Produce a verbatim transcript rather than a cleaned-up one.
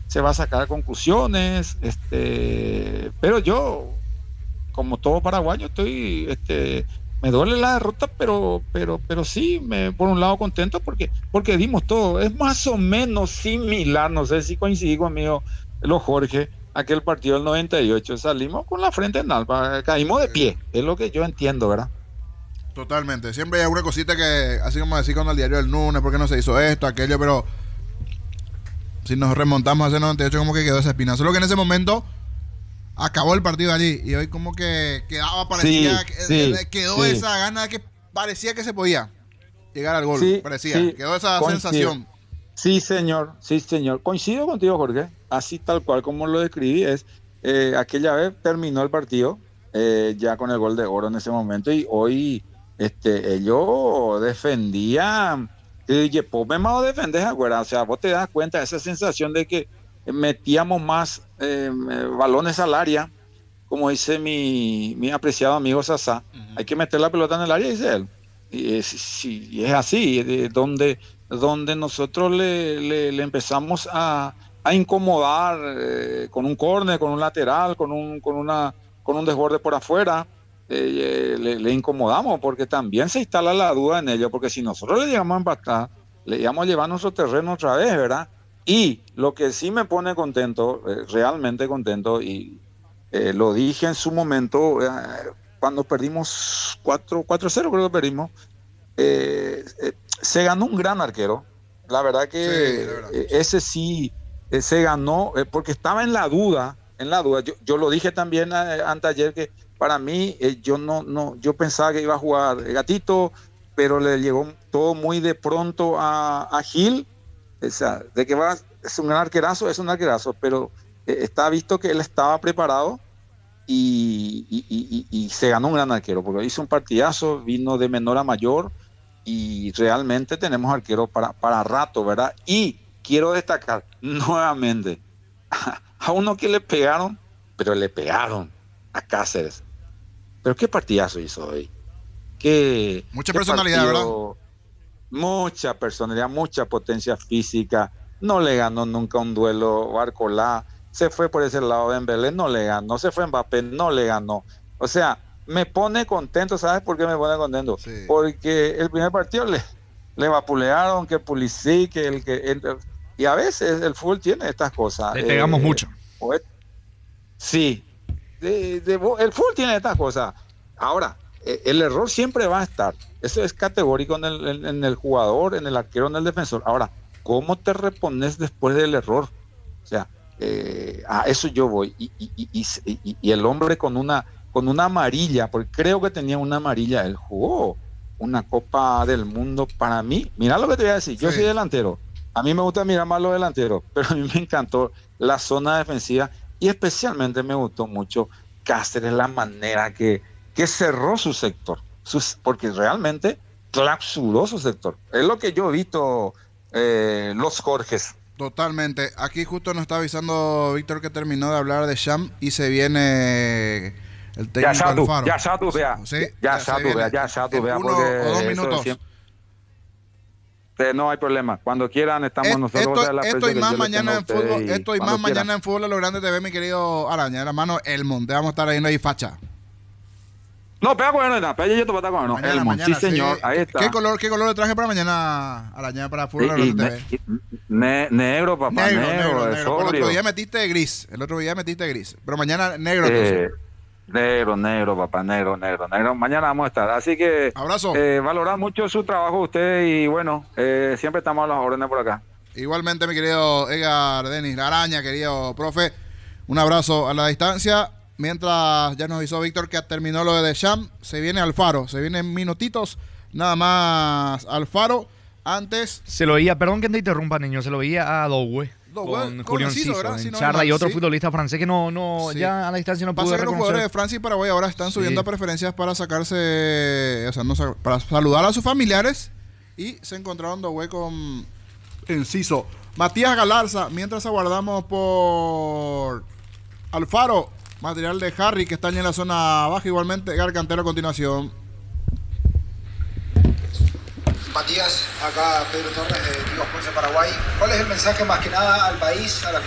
se va a sacar conclusiones, este, pero yo, como todo paraguayo, estoy, este, me duele la derrota, pero, pero, pero sí, me, por un lado contento porque, porque dimos todo. Es más o menos similar, no sé si coincidí conmigo, lo Jorge, aquel partido del noventa y ocho, salimos con la frente en alba, caímos de pie, es lo que yo entiendo, ¿verdad? Totalmente. Siempre hay alguna cosita que, así como decir con el diario del lunes, ¿por qué no se hizo esto, aquello? Pero si nos remontamos a ese noventa y ocho, como que quedó esa espina. Solo que en ese momento acabó el partido allí y hoy como que quedaba, parecía, Sí, sí, quedó sí. esa gana de que parecía que se podía llegar al gol. Sí, Parecía, sí, quedó esa coincido. sensación. Sí, señor, sí, señor. Coincido contigo, Jorge. Así tal cual como lo describí, es eh, aquella vez terminó el partido eh, ya con el gol de oro en ese momento y hoy este, ellos defendían. Y pues me más defendés, acuerdas. O sea, vos te das cuenta de esa sensación de que metíamos más eh, balones al área, como dice mi, mi apreciado amigo Sasa. Uh-huh. Hay que meter la pelota en el área, dice él. Y es, sí, es así, de donde donde nosotros le, le, le empezamos a, a incomodar eh, con un córner, con un lateral, con un, con una, con un desborde por afuera, eh, le, le incomodamos porque también se instala la duda en ello, porque si nosotros le llegamos a empatar, le íbamos a llevar nuestro terreno otra vez, ¿verdad? Y lo que sí me pone contento, eh, realmente contento, y eh, lo dije en su momento, eh, cuando perdimos cuatro a cero, creo que perdimos, eh, eh, se ganó un gran arquero. La verdad que sí, la verdad, eh, sí. ese sí eh, se ganó eh, porque estaba en la duda, en la duda. Yo, yo lo dije también eh, anteayer que para mí eh, yo no, no, yo pensaba que iba a jugar Gatito, pero le llegó todo muy de pronto a, a Gil. O sea, de que va, es un gran arquerazo, es un arquerazo, pero eh, está visto que él estaba preparado. Y, y, y, y se ganó un gran arquero porque hizo un partidazo, vino de menor a mayor y realmente tenemos arquero para, para rato, ¿verdad? Y quiero destacar nuevamente a uno que le pegaron, pero le pegaron a Cáceres. Pero qué partidazo hizo hoy. Qué, mucha qué personalidad, partido, ¿verdad? mucha personalidad, mucha potencia física. No le ganó nunca un duelo Barcolá. Se fue por ese lado de Dembélé, no le ganó. Se fue Mbappé, no le ganó. O sea, me pone contento. ¿Sabes por qué me pone contento? Sí. Porque el primer partido le, le vapulearon, que Pulisic, que el que... El, y a veces el fútbol tiene estas cosas. Le pegamos eh, mucho. pues, sí, de, de, el fútbol tiene estas cosas. Ahora, eh, el error siempre va a estar. Eso es categórico en el, en, en el jugador, en el arquero, en el defensor. Ahora, ¿cómo te repones después del error? O sea, eh, a eso yo voy. Y, y, y, y, y el hombre con una, con una amarilla, porque creo que tenía una amarilla, él jugó una Copa del Mundo para mí. Mira lo que te voy a decir, yo sí. soy delantero. A mí me gusta mirar más los delanteros, pero a mí me encantó la zona defensiva y especialmente me gustó mucho Cáceres, la manera que, que cerró su sector, sus, porque realmente clausuró su sector. Es lo que yo he visto, eh, los Jorges. Totalmente. Aquí justo nos está avisando Víctor que terminó de hablar de Sham y se viene el técnico ya ya tú, Alfaro. Ya ya tú vea, ¿Sí? ya ya ya tú vea, ya ya tú vea, uno porque o dos minutos. Siempre, no hay problema. Cuando quieran estamos Et, nosotros. Esto, la esto y más mañana en fútbol, y esto y más quieran. mañana en Fútbol a lo Grande T V, mi querido Araña, hermano Elmond. Te vamos a estar ahí ahí facha. No, pega con él, pega yo te voy a con él. Mañana, Elmond, mañana, sí, señor, sí. ahí ¿Qué, está. ¿Qué color, qué color le traje para mañana, Araña, para Fútbol a lo y, Grande y, T y, V? ne, negro, papá, negro, negro, negro, es negro. El otro sobrio. día metiste gris, el otro día metiste gris, pero mañana negro. Eh, negro, negro, papá, negro, negro, negro. Mañana vamos a estar. Así que abrazo. Eh, valorar mucho su trabajo usted y bueno, eh, siempre estamos a las órdenes por acá. Igualmente, mi querido Edgar Denis, la Araña, querido profe, un abrazo a la distancia. Mientras ya nos avisó Víctor que terminó lo de Deschamps, se viene Alfaro, se vienen minutitos, nada más Alfaro. Antes... Se lo veía, perdón que te interrumpa, niño, se lo veía a Doué. Con, con Julián Ciso, Ciso, en si no charla y otro sí. futbolista francés que no, no sí. ya a la distancia no pudo reconocer. reconocer. Los jugadores de Francia y Paraguay ahora están subiendo sí. a preferencias para sacarse, o sea, no, para saludar a sus familiares y se encontraron Doué con Enciso. Matías Galarza, mientras aguardamos por Alfaro, material de Harry que está en la zona baja, igualmente Edgar Cantero a continuación. Matías, acá Pedro Torres de Viva Ponce, Paraguay. ¿Cuál es el mensaje más que nada al país, a la